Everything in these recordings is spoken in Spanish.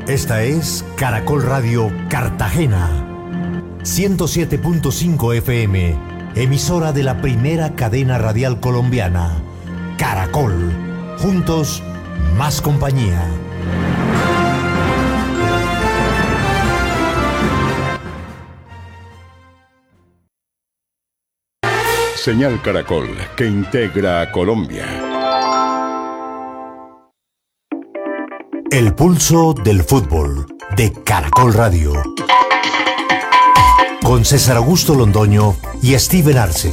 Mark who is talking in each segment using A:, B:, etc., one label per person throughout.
A: Esta es Caracol Radio Cartagena, 107.5 FM, emisora de la primera cadena radial colombiana. Caracol, juntos, más compañía.
B: Señal Caracol, que integra a Colombia.
A: El pulso del fútbol de Caracol Radio. Con César Augusto Londoño y Steven Arce.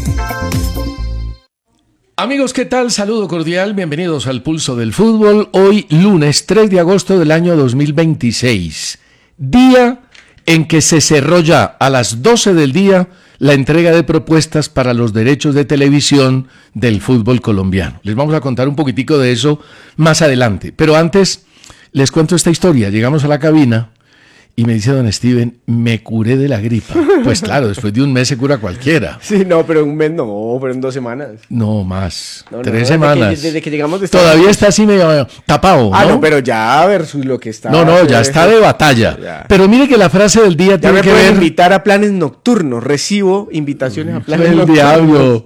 C: Amigos, ¿qué tal? Saludo cordial, bienvenidos al Pulso del Fútbol. Hoy, lunes 3 de agosto del año 2026. Día en que se cerró ya a las 12 del día la entrega de propuestas para los derechos de televisión del fútbol colombiano. Les vamos a contar un poquitico de eso más adelante. Pero antes, les cuento esta historia. Llegamos a la cabina y me dice don Steven, me curé de la gripa. Pues claro, después de un mes se cura cualquiera.
D: Sí, no, pero un mes no, pero en 2 semanas.
C: No, más.
D: No,
C: 3 semanas.
D: Desde que llegamos de
C: Todavía está así medio tapado, ¿no?
D: no, pero ya versus lo que está.
C: No, ya está de batalla.
D: Ya.
C: Pero mire que la frase del día
D: Ya
C: tiene
D: me
C: que
D: pueden
C: ver...
D: invitar a planes nocturnos. Recibo invitaciones a planes
C: El
D: nocturnos.
C: diablo.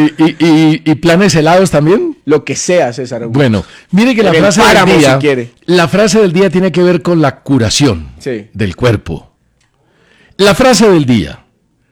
C: ¿Y planes helados también?
D: Lo que sea, César Augusto.
C: Bueno, mire que la
D: En el
C: frase
D: páramo,
C: del día...
D: si quiere.
C: La frase del día tiene que ver con la curación del cuerpo. La frase del día.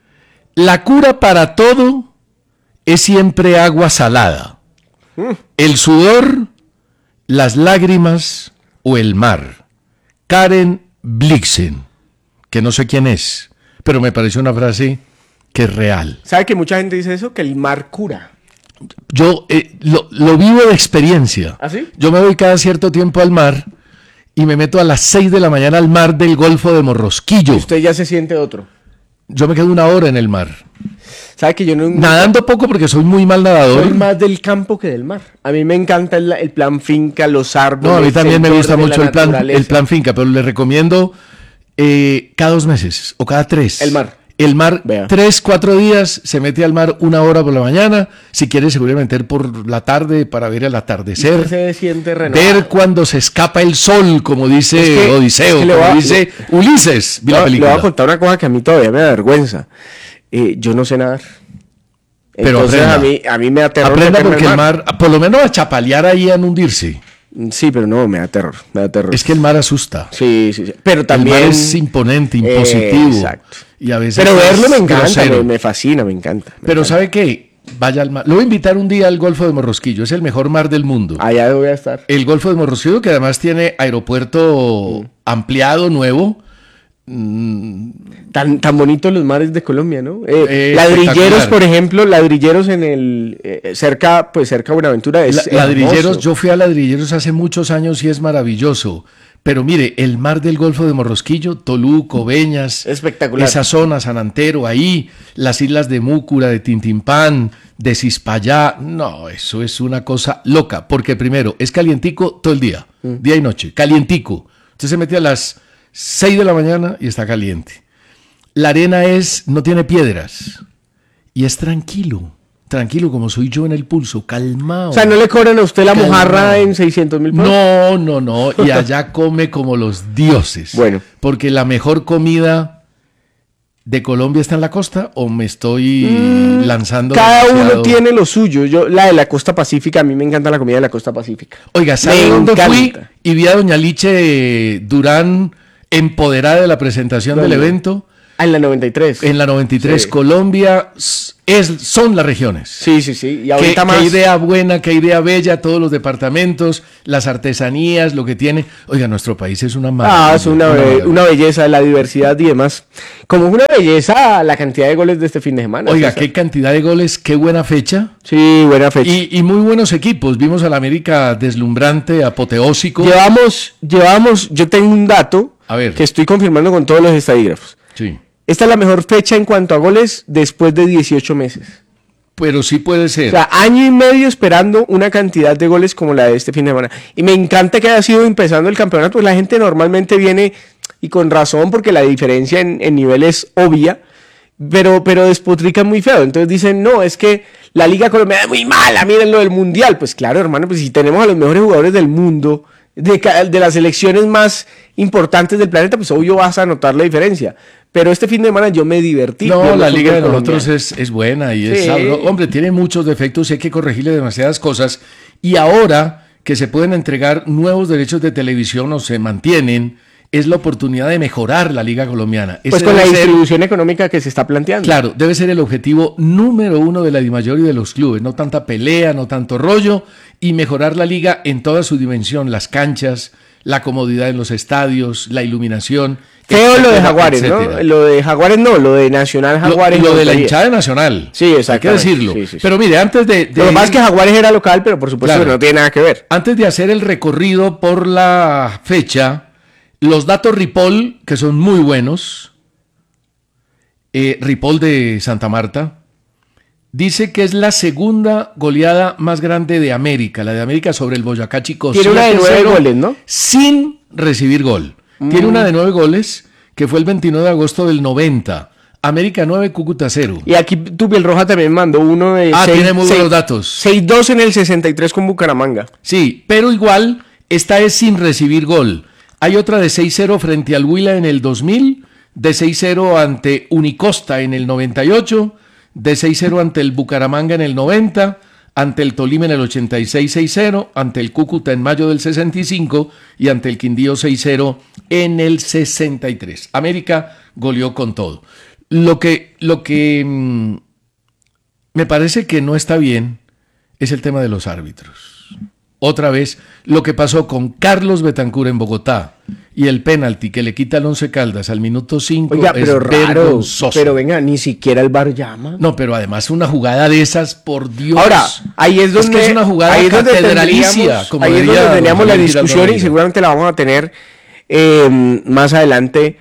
C: La cura para todo es siempre agua salada. El sudor, las lágrimas o el mar. Karen Blixen, que no sé quién es, pero me pareció una frase que es real.
D: ¿Sabe que mucha gente dice eso? Que el mar cura.
C: Yo lo vivo de experiencia.
D: ¿Ah, sí?
C: Yo me voy cada cierto tiempo al mar y me meto a las 6 de la mañana al mar del Golfo de Morrosquillo.
D: Usted ya se siente otro.
C: Yo me quedo 1 hora en el mar.
D: ¿Sabe que yo no...
C: Nadando poco porque soy muy mal nadador.
D: Soy más del campo que del mar. A mí me encanta el plan finca, los árboles.
C: No, a mí también me
D: el
C: gusta
D: verde,
C: mucho
D: la
C: el plan
D: naturaleza.
C: finca, pero le recomiendo cada 2 meses o cada 3.
D: El mar.
C: El mar,
D: Vea.
C: 3, 4 días, se mete al mar 1 hora por la mañana. Si quiere, se vuelve a meter por la tarde para ver el atardecer.
D: Usted se siente renovado.
C: Ver cuando se escapa el sol, como dice
D: Es que-
C: Odiseo,
D: es que le
C: como
D: voy a-
C: dice Ulises. Vi la
D: Le
C: película.
D: voy a contar una cosa que a mí todavía me da vergüenza. Yo no sé nadar.
C: Pero
D: Entonces
C: aprenda.
D: a mí me da terror.
C: Aprenda
D: meterme
C: porque
D: al
C: el mar, por lo menos a chapalear ahí, a no hundirse.
D: Sí, pero no, me da terror.
C: Es que el mar asusta.
D: Sí. Pero
C: El
D: también...
C: mar es imponente, impositivo.
D: Exacto.
C: Y a veces
D: Pero
C: es
D: verlo me encanta,
C: grosero.
D: me fascina, me encanta. me
C: Pero
D: encanta.
C: ¿sabe qué? Vaya al mar. Lo voy a invitar un día al Golfo de Morrosquillo. Es el mejor mar del mundo.
D: Allá voy a estar.
C: El Golfo de Morrosquillo, que además tiene aeropuerto ampliado, nuevo.
D: Tan bonitos los mares de Colombia, ¿no?
C: Espectacular.
D: Ladrilleros, por ejemplo, ladrilleros en el... cerca de Buenaventura es
C: Ladrilleros,
D: hermoso.
C: yo fui a Ladrilleros hace muchos años y es maravilloso. Pero mire, el mar del Golfo de Morrosquillo, Toluco, Beñas,
D: Espectacular.
C: esa zona, San Antero, ahí, las islas de Múcura, de Tintimpán, de Cispallá, no, eso es una cosa loca, porque primero, es calientico todo el día, día y noche, calientico. Usted se mete a las 6 de la mañana y está caliente. La arena no tiene piedras y es tranquilo como soy yo en el pulso, calmado.
D: O sea, ¿no le cobran a usted la
C: Calmado.
D: mojarra en 600.000 pesos?
C: No, y allá come como los dioses.
D: Bueno.
C: Porque la mejor comida de Colombia está en la costa, o me estoy lanzando
D: Cada
C: demasiado?
D: uno tiene lo suyo. La de la costa pacífica, a mí me encanta la comida de la costa pacífica.
C: Oiga, ¿sabe
D: Me
C: dónde
D: encanta.
C: fui? Y vi a doña Liche Durán empoderada de la presentación del
D: ¿Dónde?
C: evento.
D: Ah, en la 93.
C: En la 93,
D: Sí.
C: Colombia son las regiones.
D: Sí. Y ahorita más...
C: Qué idea buena, qué idea bella, todos los departamentos, las artesanías, lo que tiene. Oiga, nuestro país es una maravilla.
D: Es una belleza, la diversidad y demás. Como una belleza la cantidad de goles de este fin de semana.
C: Oiga,
D: César.
C: qué cantidad de goles, qué buena fecha.
D: Sí, buena fecha.
C: Y muy buenos equipos. Vimos al América deslumbrante, apoteósico.
D: Llevamos, yo tengo un dato
C: A ver.
D: que estoy confirmando con todos los estadígrafos.
C: Sí.
D: Esta es la mejor fecha en cuanto a goles después de 18 meses.
C: Pero sí puede ser.
D: O sea, año y medio esperando una cantidad de goles como la de este fin de semana. Y me encanta que haya sido empezando el campeonato, pues la gente normalmente viene, y con razón, porque la diferencia en nivel es obvia, pero despotrican muy feo. Entonces dicen, no, es que la Liga Colombiana es muy mala, miren lo del Mundial. Pues claro, hermano, pues si tenemos a los mejores jugadores del mundo de las selecciones más importantes del planeta, pues obvio vas a notar la diferencia. Pero este fin de semana yo me divertí.
C: No, la liga de
D: colombiano.
C: nosotros es buena y es
D: Sí.
C: sabrosa. Hombre, tiene muchos defectos y hay que corregirle demasiadas cosas. Y ahora que se pueden entregar nuevos derechos de televisión o se mantienen, es la oportunidad de mejorar la liga colombiana.
D: Pues
C: Ese
D: con la
C: debe ser-
D: distribución económica que se está planteando.
C: Claro, debe ser el objetivo número uno de la DIMAYOR y de los clubes. No tanta pelea, no tanto rollo, y mejorar la liga en toda su dimensión. Las canchas, la comodidad en los estadios, la iluminación.
D: Feo lo de
C: etcétera,
D: Jaguares,
C: etcétera.
D: ¿no? Lo de Jaguares no, lo de Nacional Jaguares.
C: Lo
D: me
C: de la
D: gustaría.
C: hinchada nacional.
D: Sí,
C: Hay que
D: exactamente.
C: decirlo.
D: Sí, sí, sí.
C: Pero mire, antes de
D: Lo que pasa es que Jaguares era local, pero por supuesto
C: Claro.
D: que no tiene nada que ver.
C: antes de hacer el recorrido por la fecha, los datos Ripoll, que son muy buenos, Ripoll de Santa Marta, dice que es la segunda goleada más grande de América, la de América sobre el Boyacá Chicó.
D: Tiene una de 9
C: 7-0,
D: goles, ¿no?
C: Sin recibir gol. Tiene una de 9 goles, que fue el 29 de agosto del 90. América 9, Cúcuta 0.
D: Y aquí Tupiel Roja también mandó uno de
C: Tiene muy buenos datos.
D: 6-2 en el 63 con Bucaramanga.
C: Sí, pero igual, esta es sin recibir gol. Hay otra de 6-0 frente al Huila en el 2000, de 6-0 ante Unicosta en el 98, de 6-0 ante el Bucaramanga en el 90, ante el Tolima en el 86 6-0, ante el Cúcuta en mayo del 65 y ante el Quindío 6-0 en el 63. América goleó con todo. Lo que me parece que no está bien es el tema de los árbitros. Otra vez, lo que pasó con Carlos Betancur en Bogotá y el penalti que le quita al Once Caldas al minuto 5
D: Oiga,
C: es
D: pero raro.
C: vergonzoso.
D: Pero venga, ni siquiera el VAR llama.
C: No, pero además una jugada de esas, por Dios.
D: Ahora, ahí es donde
C: que es una jugada
D: ahí es donde
C: catedralicia,
D: tendríamos-
C: como
D: ahí es
C: diría
D: donde teníamos
C: don
D: la
C: Javier Giraldo
D: discusión y
C: Reyes.
D: seguramente la vamos a tener más adelante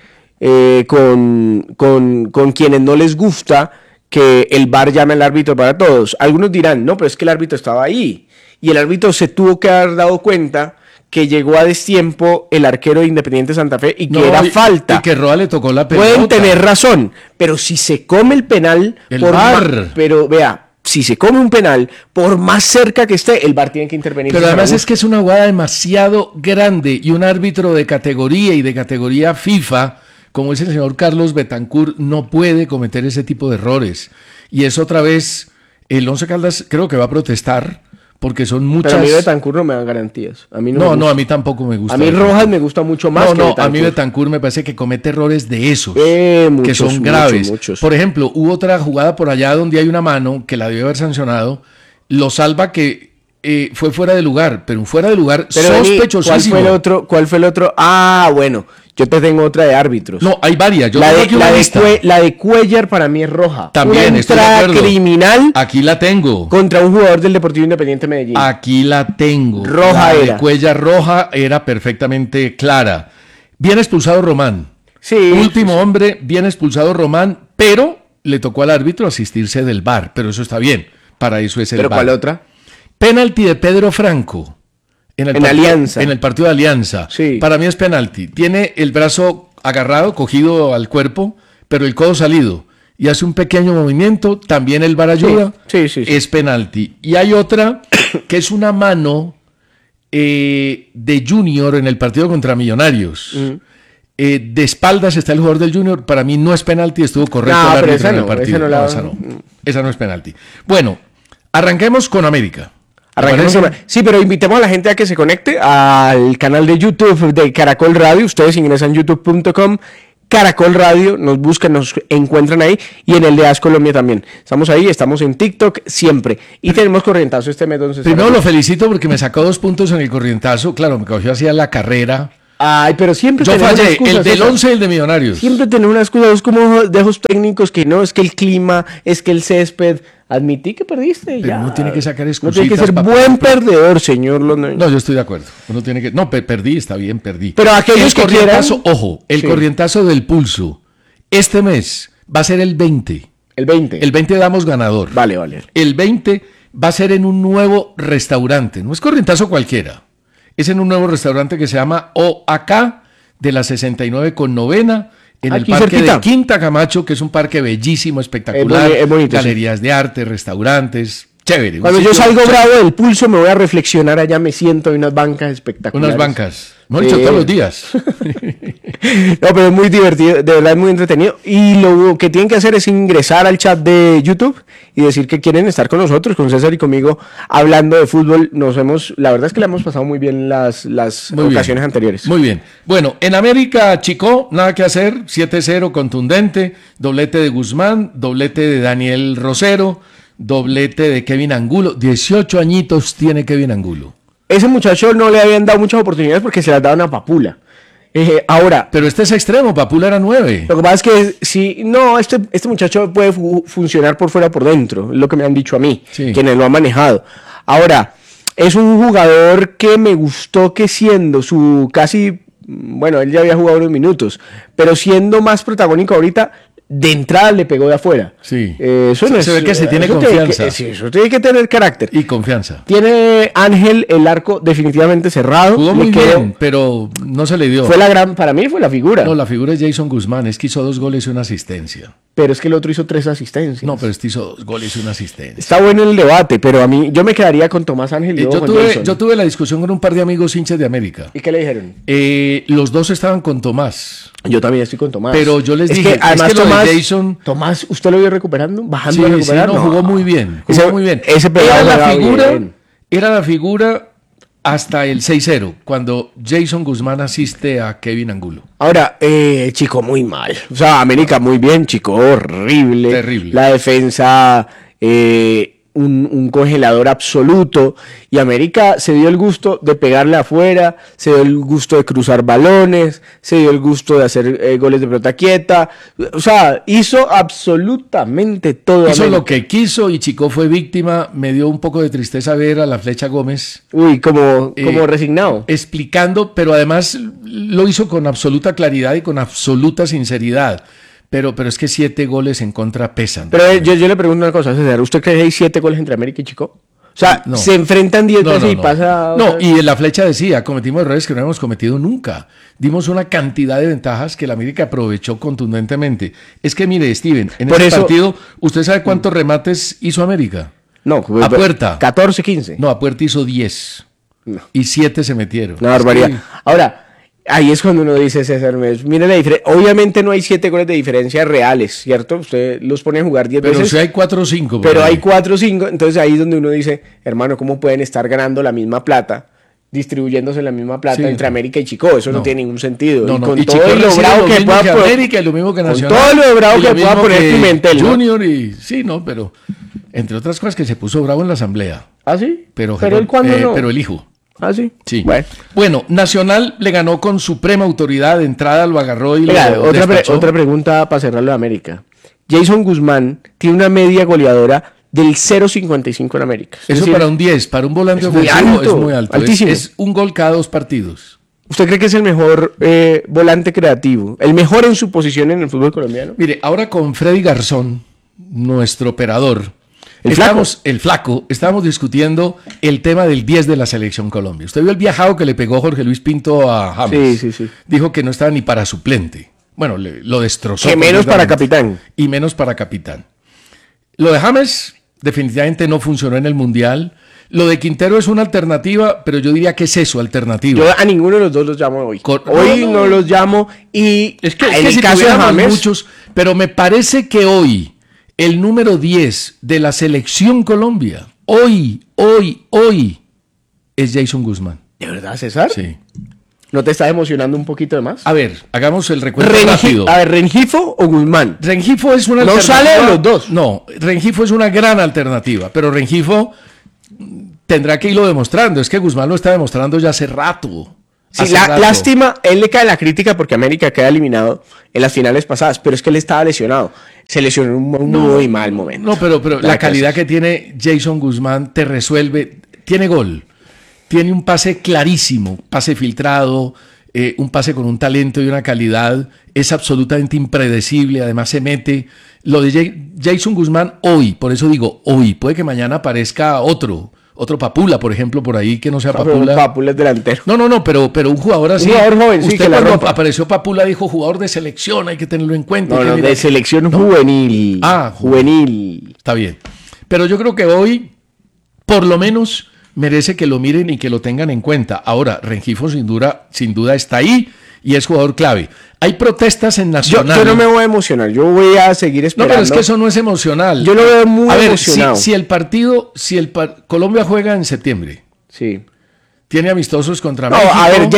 D: con quienes no les gusta que el VAR llame al árbitro para todos. Algunos dirán, no, pero es que el árbitro estaba ahí y el árbitro se tuvo que haber dado cuenta que llegó a destiempo el arquero de Independiente Santa Fe y que
C: No,
D: era falta.
C: Y que Roa le tocó la pelota.
D: Pueden tener razón, pero si se come el penal,
C: El
D: por
C: VAR.
D: pero vea, si se come un penal, por más cerca que esté, el VAR tiene que intervenir.
C: Pero además es que es una jugada demasiado grande y un árbitro de categoría y de categoría FIFA, como es el señor Carlos Betancur, no puede cometer ese tipo de errores. Y es otra vez, el Once Caldas creo que va a protestar porque son muchas...
D: Pero a mí Betancur no me dan garantías. A mí no, me
C: No,
D: gusta.
C: no, a mí tampoco me gusta.
D: A mí Rojas me gusta mucho más
C: No,
D: que
C: no,
D: Betancur.
C: a mí Betancur me parece que comete errores de esos,
D: Muchos,
C: que son
D: muchos,
C: graves.
D: muchos.
C: Por ejemplo, hubo otra jugada por allá donde hay una mano que la debe haber sancionado, lo salva que fue fuera de lugar, pero un fuera de lugar
D: Pero vení,
C: sospechosísimo.
D: ¿Cuál fue el otro? Ah, bueno, yo te tengo otra de árbitros.
C: No, hay varias. Yo
D: la,
C: tengo
D: de,
C: aquí una lista.
D: la de Cuellar para mí es roja.
C: También
D: Una
C: estoy de
D: entrada
C: acuerdo.
D: criminal
C: Aquí la tengo.
D: contra un jugador del Deportivo Independiente Medellín.
C: Aquí la tengo.
D: Roja
C: La de
D: era.
C: Cuellar roja era perfectamente clara. Bien expulsado Román.
D: Sí.
C: Último hombre, bien expulsado Román, pero le tocó al árbitro asistirse del VAR. Pero eso está bien. Para eso es el
D: ¿Pero
C: VAR.
D: cuál otra?
C: Penalti de Pedro Franco. En
D: Alianza.
C: En el partido de Alianza.
D: Sí.
C: Para mí es penalti. Tiene el brazo agarrado, cogido al cuerpo, pero el codo salido. Y hace un pequeño movimiento. También el VAR ayuda.
D: Sí.
C: Es penalti. Y hay otra que es una mano de Junior en el partido contra Millonarios. De espaldas está el jugador del Junior. Para mí no es penalti. Estuvo correcto
D: No,
C: el
D: pero
C: árbitro
D: esa
C: en el
D: no,
C: partido.
D: esa no la-
C: Esa no. Esa no es penalti. Bueno, arranquemos con América. ¿Te
D: Arranquemos
C: parece?
D: con- Sí, pero invitemos a la gente a que se conecte al canal de YouTube de Caracol Radio. Ustedes ingresan youtube.com, Caracol Radio, nos buscan, nos encuentran ahí, y en el de AS Colombia también. Estamos ahí, estamos en TikTok siempre. Y tenemos corrientazo este mes. Entonces,
C: Primero lo felicito porque me sacó 2 puntos en el corrientazo. Claro, me cogió hacia la carrera.
D: Ay, pero siempre
C: Yo
D: tenemos
C: fallé,
D: excusas,
C: el del
D: César.
C: 11 y el de Millonarios.
D: Siempre tenemos una excusa, es como de esos técnicos que no, es que el clima, es que el césped. Admití que perdiste.
C: Pero
D: ya.
C: uno tiene que sacar
D: No tiene que
C: excusitas,
D: ser
C: papá.
D: buen perdedor, señor Londoño.
C: No, yo estoy de acuerdo. Uno tiene que... No, perdí, está bien, perdí.
D: Pero aquellos
C: el
D: que
C: corrientazo,
D: quieran-
C: ojo, el
D: Sí.
C: corrientazo del pulso. Este mes va a ser el 20.
D: El 20.
C: El 20 damos ganador.
D: Vale.
C: El 20 va a ser en un nuevo restaurante. No es corrientazo cualquiera. Es en un nuevo restaurante que se llama OAK de la 69 con novena. En el
D: Aquí
C: parque
D: cerquita.
C: de Quinta Camacho, que es un parque bellísimo, espectacular.
D: Es bonito, sí.
C: Galerías de arte, restaurantes, chévere.
D: Cuando yo salgo bravo del pulso me voy a reflexionar, allá me siento en unas bancas espectaculares.
C: Unas bancas. No he dicho todos los días.
D: No, pero es muy divertido, de verdad es muy entretenido. Y lo que tienen que hacer es ingresar al chat de YouTube y decir que quieren estar con nosotros, con César y conmigo, hablando de fútbol. La verdad es que le hemos pasado muy bien las
C: Muy
D: ocasiones
C: bien.
D: anteriores.
C: Muy bien. Bueno, en América, Chico, nada que hacer. 7-0 contundente. Doblete de Guzmán, doblete de Daniel Rosero, doblete de Kevin Angulo. 18 añitos tiene Kevin Angulo.
D: Ese muchacho no le habían dado muchas oportunidades porque se las daban a Papula. Ahora,
C: Pero este es extremo, Papula era 9.
D: lo que pasa es que si no, este muchacho puede funcionar por fuera por dentro, es lo que me han dicho a mí,
C: Sí.
D: quienes lo han manejado. Ahora, es un jugador que me gustó que siendo su casi, bueno, él ya había jugado unos minutos, pero siendo más protagónico ahorita, de entrada le pegó de afuera.
C: Sí.
D: Eso no
C: Se ve que se tiene
D: eso
C: confianza.
D: sí, eso tiene que tener carácter.
C: Y confianza.
D: Tiene Ángel el arco definitivamente cerrado.
C: Jugó
D: Le
C: muy
D: quedó-
C: bien, pero no se le dio.
D: para mí fue la figura.
C: No, la figura es Jason Guzmán. Es que hizo 2 goles y una asistencia.
D: Pero es que el otro hizo 3 asistencias.
C: No, pero este hizo 2 goles y una asistencia.
D: Está bueno el debate, pero a mí yo me quedaría con Tomás Ángel y luego con Jason.
C: Yo tuve la discusión con un par de amigos hinchas de América.
D: ¿Y qué le dijeron?
C: Los dos estaban con Tomás.
D: Yo también estoy con Tomás.
C: Pero yo les
D: Es
C: dije,
D: que además
C: es que lo de
D: Tomás,
C: Jason-
D: Tomás, ¿usted lo vio recuperando? Bajando
C: Sí,
D: a
C: sí,
D: recuperar.
C: no, jugó muy bien. Jugó
D: Ese-
C: muy bien.
D: ese pelado juega bien.
C: Era la figura hasta el 6-0, cuando Jason Guzmán asiste a Kevin Angulo.
D: Ahora, chico, muy mal. O sea, América muy bien, chico, horrible.
C: Terrible.
D: La defensa, un congelador absoluto. Y América se dio el gusto de pegarle afuera, se dio el gusto de cruzar balones, se dio el gusto de hacer goles de pelota quieta. O sea, hizo absolutamente todo.
C: Hizo
D: América.
C: lo que quiso y Chico fue víctima. Me dio un poco de tristeza ver a la Flecha Gómez
D: Uy, como
C: Eh,
D: resignado.
C: explicando, pero además lo hizo con absoluta claridad y con absoluta sinceridad. Pero es que 7 goles en contra pesan.
D: Pero yo le pregunto una cosa, César. ¿Usted cree que hay 7 goles entre América y Chico? O sea,
C: No.
D: se enfrentan 10
C: No,
D: veces
C: no,
D: y
C: no.
D: pasa...
C: No, y en la Flecha decía, cometimos errores que no hemos cometido nunca. Dimos una cantidad de ventajas que la América aprovechó contundentemente. Es que mire, Steven, en
D: Por
C: ese
D: eso-
C: partido, ¿usted sabe cuántos remates hizo América?
D: No,
C: A puerta.
D: 14, 15.
C: No, a puerta hizo 10.
D: No.
C: Y 7 se metieron.
D: Una barbaridad.
C: Es que-
D: Ahora, ahí es cuando uno dice, César, mire la diferencia. Obviamente no hay 7 goles de diferencia reales, ¿cierto? Usted los pone a jugar 10
C: pero
D: veces.
C: si hay 4 o 5.
D: Pero hay 4 o 5. Entonces ahí es donde uno dice, hermano, ¿cómo pueden estar ganando la misma plata? Distribuyéndose la misma plata
C: Sí.
D: entre América y Chico. Eso no
C: No.
D: tiene ningún sentido.
C: No,
D: y
C: no,
D: con
C: y
D: todo
C: Chico
D: y lo
C: recibe
D: bravo
C: lo
D: que
C: mismo
D: pueda
C: que
D: poner-
C: América y lo mismo que
D: con
C: Nacional.
D: todo lo bravo
C: y
D: que
C: lo
D: pueda
C: mismo
D: poner
C: que
D: Pimentel, ¿no?
C: Junior y... Sí, no, pero... Entre otras cosas que se puso bravo en la asamblea.
D: ¿Ah, sí?
C: Pero
D: él cuando no.
C: pero el hijo.
D: ¿Ah, sí?
C: Sí.
D: Bueno.
C: Bueno, Nacional le ganó con suprema autoridad. De entrada lo agarró y
D: Venga,
C: lo
D: otra
C: despachó.
D: pregunta para cerrarlo de América. Jason Guzmán tiene una media goleadora del 0.55 en América. Es
C: Eso
D: decir,
C: para un 10, para un volante
D: es muy
C: ofensivo
D: alto,
C: es muy alto.
D: altísimo.
C: Es un gol cada 2 partidos.
D: ¿Usted cree que es el mejor volante creativo? ¿El mejor en su posición en el fútbol colombiano?
C: Mire, ahora con Freddy Garzón, nuestro operador,
D: El
C: flaco, estábamos discutiendo el tema del 10 de la selección Colombia. Usted vio el viajado que le pegó Jorge Luis Pinto a James.
D: Sí.
C: Dijo que no estaba ni para suplente. Bueno, lo destrozó.
D: Que menos para
C: completamente.
D: capitán.
C: Y menos para capitán. Lo de James definitivamente no funcionó en el Mundial. Lo de Quintero es una alternativa, pero yo diría que es eso, alternativa.
D: Yo a ninguno de los dos los llamo hoy. Hoy
C: No,
D: no los llamo y
C: Es que
D: en el
C: si
D: caso de
C: tuviéramos
D: James,
C: muchos, pero me parece que hoy el número 10 de la selección Colombia, hoy, es Jason Guzmán.
D: ¿de verdad, César?
C: Sí.
D: ¿No te está emocionando un poquito de más?
C: A ver, hagamos el recuento rápido.
D: A ver, ¿Rengifo o Guzmán?
C: Rengifo es una
D: No
C: alternativa.
D: sale de los dos.
C: No, Rengifo es una gran alternativa, pero Rengifo tendrá que irlo demostrando. Es que Guzmán lo está demostrando ya hace rato.
D: Sí,
C: Hace rato.
D: lástima, él le cae la crítica porque América queda eliminado en las finales pasadas, pero es que él estaba lesionado. Se lesionó en un muy mal momento.
C: No, pero la
D: La
C: calidad
D: cosa.
C: que tiene Jason Guzmán te resuelve. Tiene gol. Tiene un pase clarísimo, pase filtrado, un pase con un talento y una calidad. Es absolutamente impredecible. Además se mete. Lo de Jason Guzmán hoy, por eso digo hoy. Puede que mañana aparezca otro Papula, por ejemplo, por ahí que no sea Papula.
D: Papula es delantero.
C: No, pero un jugador así.
D: Un jugador joven, sí,
C: Usted
D: que la
C: cuando
D: rompa.
C: apareció Papula dijo jugador de selección, hay que tenerlo en cuenta.
D: No,
C: hay que
D: no,
C: mirar.
D: de selección juvenil.
C: Ah,
D: juvenil.
C: Está bien. Pero yo creo que hoy por lo menos merece que lo miren y que lo tengan en cuenta. Ahora, Rengifo sin duda está ahí y es jugador clave. Hay protestas en Nacional.
D: Yo no me voy a emocionar, yo voy a seguir esperando.
C: No, pero es que eso no es emocional.
D: Yo lo veo muy emocionado.
C: Si Colombia juega en septiembre.
D: Sí.
C: Tiene amistosos contra
D: No,
C: México.
D: a ver,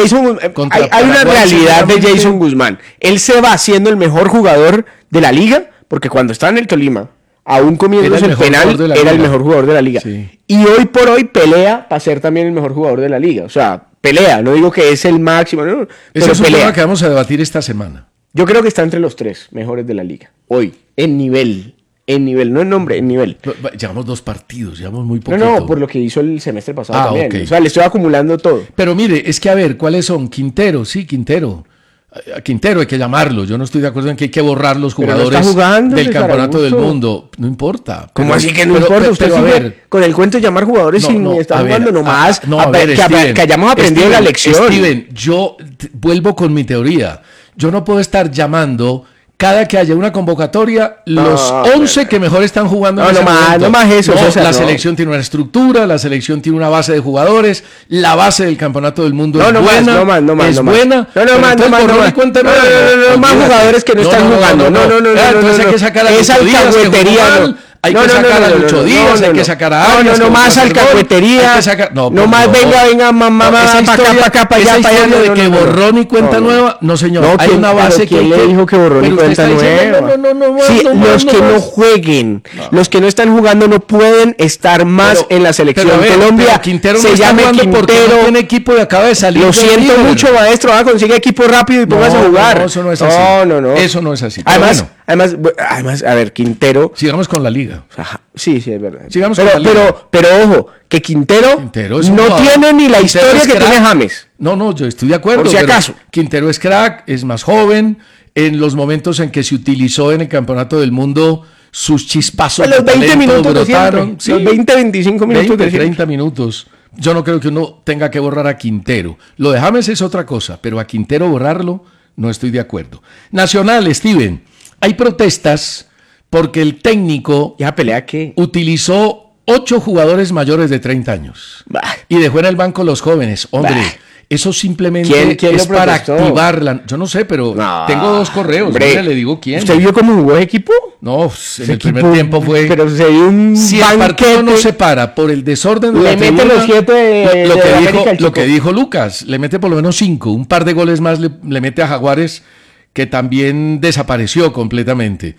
D: hay una realidad de Jason Guzmán. Él se va siendo el mejor jugador de la liga, porque cuando estaba en el Tolima, aún comiéndose el penal, era el mejor jugador de la liga.
C: Sí.
D: Y hoy por hoy pelea para ser también el mejor jugador de la liga. O sea, pelea, no digo que es el máximo, no,
C: Ese
D: pero
C: es un
D: pelea.
C: tema que vamos a debatir esta semana.
D: Yo creo que está entre los 3 mejores de la liga. Hoy, en nivel, no en nombre, en nivel.
C: Llevamos 2 partidos, llevamos muy poquito.
D: No, por lo que hizo el semestre pasado también.
C: Okay.
D: O sea, le estoy acumulando todo.
C: Pero mire, es que a ver, ¿cuáles son? Quintero, sí, Quintero. A Quintero hay que llamarlo. Yo no estoy de acuerdo en que hay que borrar los
D: Pero no
C: jugadores
D: está jugando,
C: del
D: César
C: campeonato
D: Augusto.
C: del mundo. No importa.
D: ¿Cómo
C: Pero-
D: así que no
C: pero-
D: importa?
C: pero-
D: Usted
C: pero a
D: sigue
C: ver,
D: con el cuento de llamar jugadores sin estar jugando nomás.
C: Steven,
D: que hayamos aprendido la lección.
C: Steven, yo vuelvo con mi teoría. Yo no puedo estar llamando cada que haya una convocatoria los 11 que mejor están jugando.
D: No,
C: en ese momento.
D: no más eso. César,
C: la
D: no.
C: selección tiene una estructura, la selección tiene una base de jugadores, la base del campeonato del mundo
D: No,
C: es
D: no más,
C: buena.
D: no más, no más,
C: es
D: no más.
C: buena.
D: No
C: pero
D: más,
C: entonces
D: no más,
C: borrón
D: no
C: y
D: más.
C: cuenta
D: No,
C: nueva.
D: más
C: Olvídate.
D: jugadores que no están jugando. No.
C: Entonces hay que sacar a
D: Esa
C: Lucho Díaz, que jugó
D: alcahuetería,
C: mal. Hay que sacar a Lucho Díaz, hay que sacar a Arias.
D: No más alcahuetería. No más venga, mamá, para acá, para allá, para allá.
C: de que borrón y cuenta nueva, no señor,
D: No,
C: hay una base que
D: ¿quién le dijo que borrón y
C: Pero usted
D: cuenta
C: está diciendo,
D: nueva? Sí, los que no jueguen, los que no están jugando no pueden estar más en la selección.
C: Pero a ver,
D: Colombia
C: pero Quintero
D: se
C: no está
D: llame
C: jugando porque no
D: Quintero.
C: tiene equipo y acaba de salir.
D: Lo
C: del
D: siento
C: River.
D: mucho, maestro. Consigue equipo rápido y póngase a jugar.
C: No, eso no es así.
D: No.
C: Eso no es así. Pero
D: Además, a ver, Quintero.
C: sigamos con la liga.
D: Ajá, sí, es verdad.
C: Sigamos con la liga.
D: Pero ojo, que Quintero
C: es un
D: no
C: jugador.
D: tiene ni la
C: Quintero
D: historia
C: es
D: que
C: crack.
D: tiene James.
C: No, yo estoy de acuerdo.
D: Por si
C: pero
D: acaso.
C: Quintero es crack, es más joven. En los momentos en que se utilizó en el campeonato del mundo, sus chispazos
D: Los 20 minutos de
C: brotaron.
D: siempre. Los 20, 25 minutos
C: 20,
D: de siempre.
C: 30 minutos. Yo no creo que uno tenga que borrar a Quintero. Lo de James es otra cosa, pero a Quintero borrarlo no estoy de acuerdo. Nacional, Steven, hay protestas porque el técnico
D: ¿Y esa pelea qué?
C: utilizó 8 jugadores mayores de 30 años
D: Bah.
C: y dejó en el banco los jóvenes. Hombre,
D: Bah.
C: eso simplemente
D: ¿Quién
C: es
D: lo
C: para
D: protestó?
C: activarla. Yo no sé, pero
D: No,
C: tengo 2 correos.
D: hombre.
C: Mira, le digo quién.
D: ¿Usted vio cómo jugó ese equipo?
C: No, en
D: Ese
C: el primer
D: equipo,
C: tiempo fue...
D: Pero se dio un
C: Si el partido no
D: banquete.
C: se para por el desorden de
D: Le
C: la
D: mete
C: tribuna,
D: los 7 de
C: lo que
D: América
C: dijo,
D: al
C: lo que
D: Chico.
C: dijo Lucas, le mete por lo menos 5, un par de goles más le mete a Jaguares, que también desapareció completamente.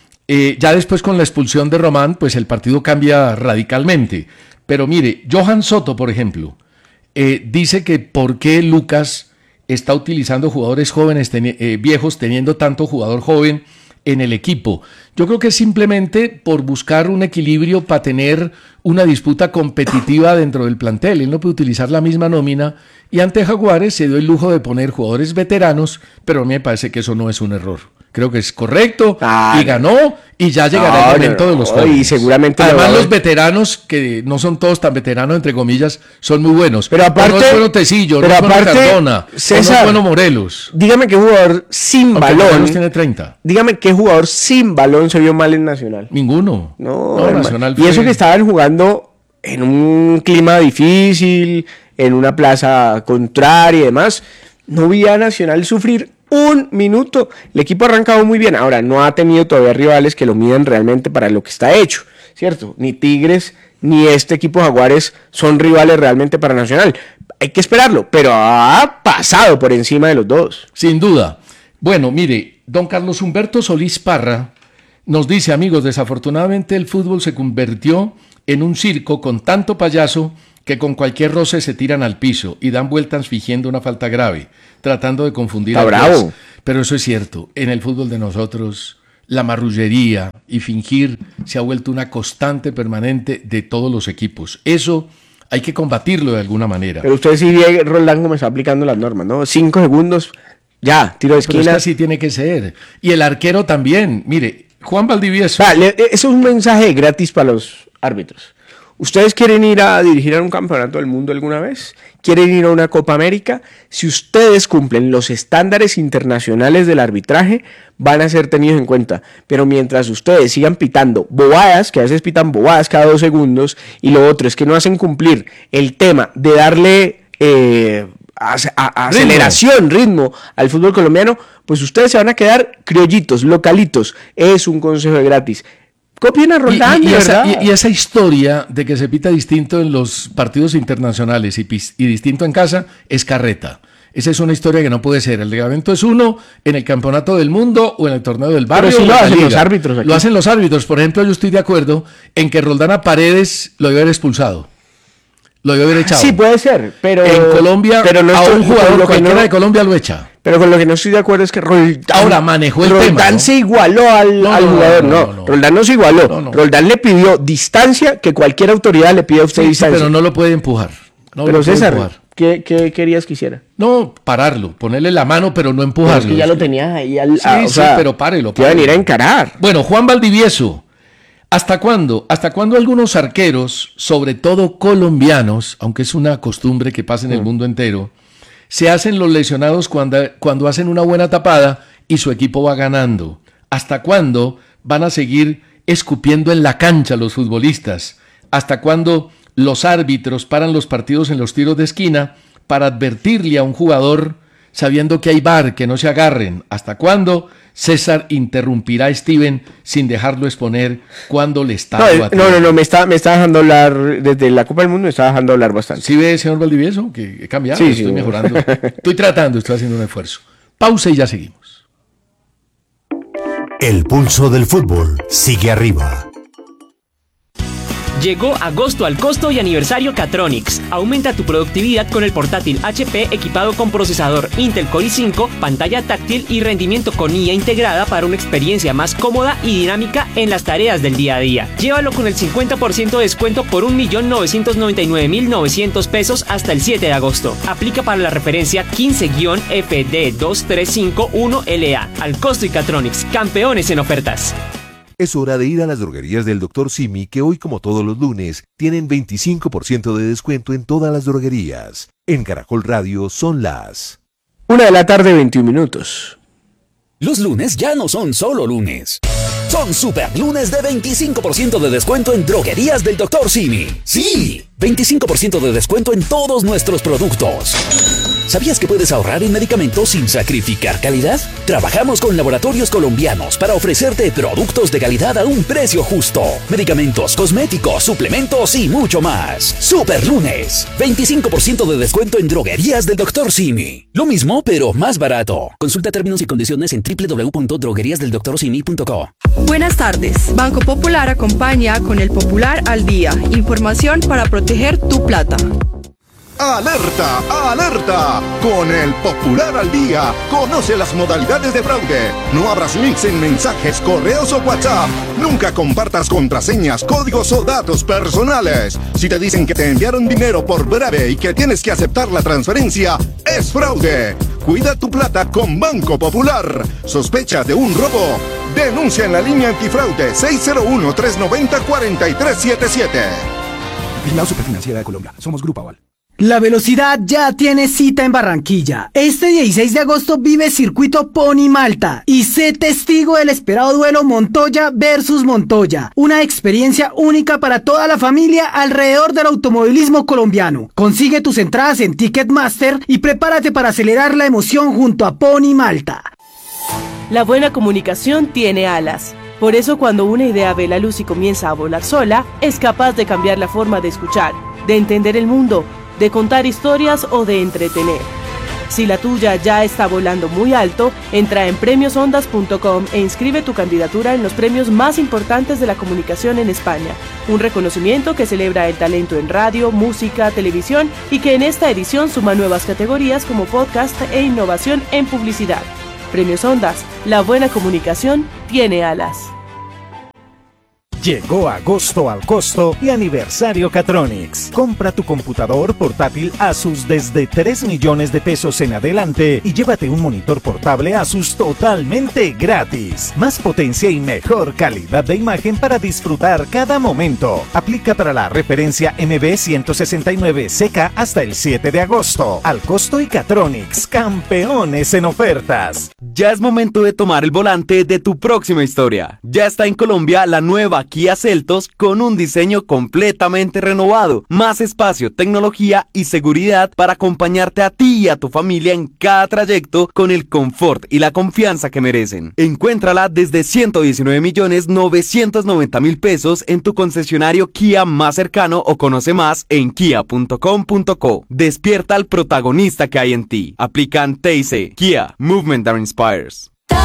C: Ya después con la expulsión de Román, pues el partido cambia radicalmente. Pero mire, Johan Soto, por ejemplo, dice que por qué Lucas está utilizando jugadores jóvenes, viejos, teniendo tanto jugador joven en el equipo. Yo creo que es simplemente por buscar un equilibrio para tener una disputa competitiva dentro del plantel. Él no puede utilizar la misma nómina y ante Jaguares se dio el lujo de poner jugadores veteranos, pero a mí me parece que eso no es un error. Creo que es correcto y ganó y ya llegará el momento de los jóvenes.
D: Y seguramente
C: además los veteranos, que no son todos tan veteranos entre comillas, son muy buenos.
D: Pero aparte,
C: no es bueno Tecillo, no es bueno Cardona,
D: César,
C: no es bueno Morelos.
D: Dígame qué jugador sin
C: Aunque
D: balón.
C: Morelos tiene 30.
D: Dígame qué jugador sin balón se vio mal en Nacional.
C: Ninguno.
D: No,
C: Nacional
D: y eso
C: fue-
D: que estaban jugando en un clima difícil, en una plaza contraria y demás, no vi a Nacional sufrir un minuto. El equipo ha arrancado muy bien. Ahora, no ha tenido todavía rivales que lo midan realmente para lo que está hecho, ¿cierto? Ni Tigres ni este equipo Jaguares son rivales realmente para Nacional. Hay que esperarlo, pero ha pasado por encima de los dos.
C: Sin duda. Bueno, mire, don Carlos Humberto Solís Parra nos dice, amigos, desafortunadamente el fútbol se convirtió en un circo con tanto payaso que con cualquier roce se tiran al piso y dan vueltas fingiendo una falta grave, tratando de confundir
D: Está
C: al
D: bravo.
C: juez. Pero eso es cierto, en el fútbol de nosotros la marrullería y fingir se ha vuelto una constante permanente de todos los equipos. Eso hay que combatirlo de alguna manera.
D: Pero usted sí ve Roldán como está aplicando las normas, ¿no? 5 segundos, ya, tiro de
C: Pero es que
D: esquina.
C: así tiene que ser. Y el arquero también. Mire, Juan Valdivieso.
D: Eso es un mensaje gratis para los árbitros. ¿Ustedes quieren ir a dirigir a un campeonato del mundo alguna vez? ¿Quieren ir a una Copa América? Si ustedes cumplen los estándares internacionales del arbitraje, van a ser tenidos en cuenta. Pero mientras ustedes sigan pitando bobadas, que a veces pitan bobadas cada 2 segundos, y lo otro es que no hacen cumplir el tema de darle aceleración, ritmo al fútbol colombiano, pues ustedes se van a quedar criollitos, localitos. Es un consejo de gratis. Copien a Roldán,
C: y esa historia de que se pita distinto en los partidos internacionales y distinto en casa es carreta. Esa es una historia que no puede ser. El reglamento es uno en el campeonato del mundo o en el torneo del barrio.
D: Pero sí lo hacen los árbitros aquí.
C: Lo hacen los árbitros. Por ejemplo, yo estoy de acuerdo en que Roldán a Paredes lo debe haber expulsado. Lo debe haber echado.
D: Sí, puede ser, pero...
C: En Colombia,
D: pero no
C: a un jugador cualquiera
D: de
C: Colombia lo echa.
D: Pero con lo que no estoy de acuerdo es que Roldán...
C: Ahora manejó el tema.
D: Roldán se igualó al jugador. No, Roldán no se igualó.
C: No.
D: Roldán le pidió distancia que cualquier autoridad le pide a usted distancia.
C: Pero no lo puede empujar.
D: Pero César, ¿qué querías que hiciera?
C: No, pararlo, ponerle la mano, pero no empujarlo.
D: Pero es que ya lo tenías ahí.
C: Sí, pero párelo.
D: Te iba a venir a encarar.
C: Bueno, Juan Valdivieso. ¿Hasta cuándo? ¿Hasta cuándo algunos arqueros, sobre todo colombianos, aunque es una costumbre que pasa en el mundo entero, se hacen los lesionados cuando hacen una buena tapada y su equipo va ganando? ¿Hasta cuándo van a seguir escupiendo en la cancha los futbolistas? ¿Hasta cuándo los árbitros paran los partidos en los tiros de esquina para advertirle a un jugador sabiendo que hay VAR, que no se agarren? ¿Hasta cuándo César interrumpirá a Steven sin dejarlo exponer cuando le está batiendo?
D: No, me está dejando hablar desde la Copa del Mundo, me está dejando hablar bastante.
C: ¿Sí ve, señor Valdivieso, que he cambiado?
D: Sí,
C: estoy mejorando. Estoy haciendo un esfuerzo. Pausa y ya seguimos.
A: El pulso del fútbol sigue arriba.
E: Llegó agosto al costo y aniversario Catronics. Aumenta tu productividad con el portátil HP equipado con procesador Intel Core i5, pantalla táctil y rendimiento con IA integrada para una experiencia más cómoda y dinámica en las tareas del día a día. Llévalo con el 50% de descuento por 1.999.900 pesos hasta el 7 de agosto. Aplica para la referencia 15-FD2351LA. Al costo y Catronics, campeones en ofertas.
F: Es hora de ir a las droguerías del Dr. Simi, que hoy, como todos los lunes, tienen 25% de descuento en todas las droguerías. En Caracol Radio son las
D: 1:21 p.m.
G: Los lunes ya no son solo lunes. Son super lunes de 25% de descuento en droguerías del Dr. Simi. ¡Sí! 25% de descuento en todos nuestros productos. ¿Sabías que puedes ahorrar en medicamentos sin sacrificar calidad? Trabajamos con laboratorios colombianos para ofrecerte productos de calidad a un precio justo. Medicamentos, cosméticos, suplementos y mucho más. Super lunes. 25% de descuento en droguerías del Dr. Simi. Lo mismo, pero más barato. Consulta términos y condiciones en www.drogueriasdeldoctorsimi.co.
H: Buenas tardes. Banco Popular acompaña con el Popular al Día. Información para proteger tu plata.
I: ¡Alerta! ¡Alerta! Con el Popular al Día, conoce las modalidades de fraude. No abras links en mensajes, correos o WhatsApp. Nunca compartas contraseñas, códigos o datos personales. Si te dicen que te enviaron dinero por breve y que tienes que aceptar la transferencia, es fraude. Cuida tu plata con Banco Popular. ¿Sospechas de un robo? Denuncia en la línea antifraude 601-390-4377.
J: Vigilado Superfinanciera de Colombia. Somos Grupo Aval.
K: La velocidad ya tiene cita en Barranquilla. Este 16 de agosto vive Circuito Pony Malta y sé testigo del esperado duelo Montoya versus Montoya. Una experiencia única para toda la familia alrededor del automovilismo colombiano. Consigue tus entradas en Ticketmaster y prepárate para acelerar la emoción junto a Pony Malta.
L: La buena comunicación tiene alas. Por eso cuando una idea ve la luz y comienza a volar sola, es capaz de cambiar la forma de escuchar, de entender el mundo, de contar historias o de entretener. Si la tuya ya está volando muy alto, entra en premiosondas.com e inscribe tu candidatura en los premios más importantes de la comunicación en España. Un reconocimiento que celebra el talento en radio, música, televisión y que en esta edición suma nuevas categorías como podcast e innovación en publicidad. Premios Ondas, la buena comunicación tiene alas.
M: Llegó agosto al costo y aniversario Catronics. Compra tu computador portátil Asus desde 3 millones de pesos en adelante y llévate un monitor portable Asus totalmente gratis. Más potencia y mejor calidad de imagen para disfrutar cada momento. Aplica para la referencia MB169CK hasta el 7 de agosto. Al costo y Catronics, campeones en ofertas.
N: Ya es momento de tomar el volante de tu próxima historia. Ya está en Colombia la nueva Kia Seltos con un diseño completamente renovado, más espacio, tecnología y seguridad para acompañarte a ti y a tu familia en cada trayecto con el confort y la confianza que merecen. Encuéntrala desde 119.990.000 pesos en tu concesionario Kia más cercano o conoce más en kia.com.co. Despierta al protagonista que hay en ti. Aplican TIC. Kia, Movement that Inspires.